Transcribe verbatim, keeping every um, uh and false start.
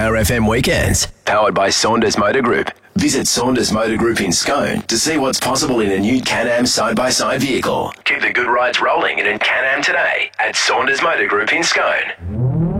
R F M Weekends. Powered by Saunders Motor Group. Visit Saunders Motor Group in Scone to see what's possible in a new Can-Am side-by-side vehicle. Keep the good rides rolling in a Can-Am today at Saunders Motor Group in Scone.